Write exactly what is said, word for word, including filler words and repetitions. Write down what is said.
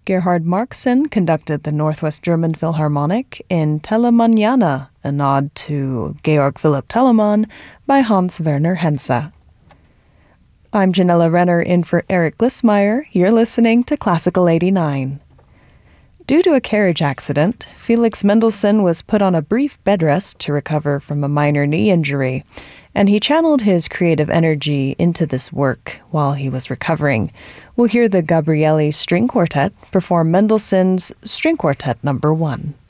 Gerhard Markson conducted the Northwest German Philharmonic in Telemanniana, a nod to Georg Philipp Telemann by Hans Werner Henze. I'm Janella Renner in for Eric Glissmeyer. You're listening to Classical eighty-nine. Due to a carriage accident, Felix Mendelssohn was put on a brief bed rest to recover from a minor knee injury, and he channeled his creative energy into this work while he was recovering. We'll hear the Gabrieli String Quartet perform Mendelssohn's String Quartet Number One.